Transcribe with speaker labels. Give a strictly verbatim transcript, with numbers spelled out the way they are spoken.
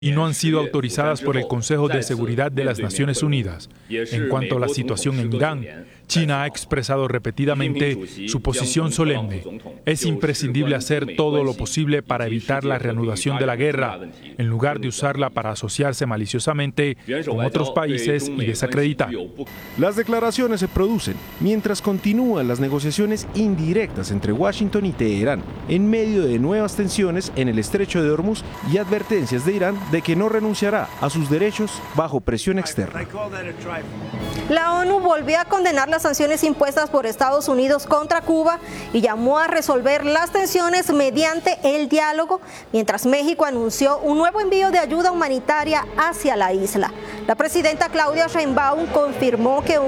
Speaker 1: y no han sido autorizadas por el Consejo de Seguridad de las Naciones Unidas. En cuanto a la situación en Irán, China ha expresado repetidamente su posición solemne. Es imprescindible hacer todo lo posible para evitar la reanudación de la guerra, en lugar de usarla para asociarse maliciosamente con otros países y desacreditar.
Speaker 2: Las declaraciones se producen mientras continúan las negociaciones indirectas entre Washington y Teherán, en medio de nuevas tensiones en el estrecho de Hormuz y advertencias de Irán de que no renunciará a sus derechos bajo presión externa.
Speaker 3: La ONU volvió a condenar las sanciones impuestas por Estados Unidos contra Cuba y llamó a resolver las tensiones mediante el diálogo, mientras México anunció un nuevo envío de ayuda humanitaria hacia la isla. La presidenta Claudia Sheinbaum confirmó que